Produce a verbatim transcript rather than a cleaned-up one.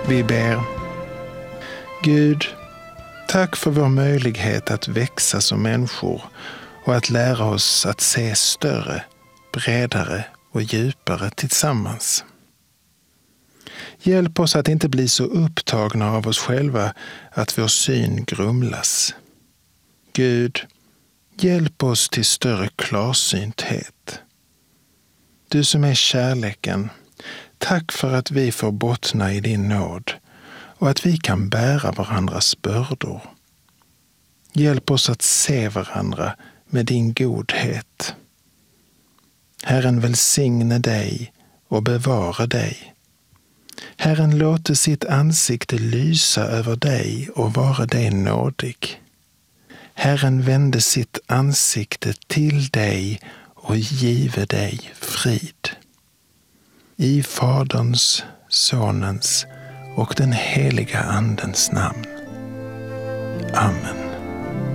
Vi ber. Gud, tack för vår möjlighet att växa som människor och att lära oss att se större, bredare och djupare tillsammans. Hjälp oss att inte bli så upptagna av oss själva att vår syn grumlas. Gud, hjälp oss till större klarsynthet. Du som är kärleken, tack för att vi får bottna i din nåd och att vi kan bära varandras bördor. Hjälp oss att se varandra med din godhet. Herren välsigne dig och bevara dig. Herren låter sitt ansikte lysa över dig och vara dig nådig. Herren vände sitt ansikte till dig och give dig frid. I Faderns, Sonens och den heliga Andens namn. Amen.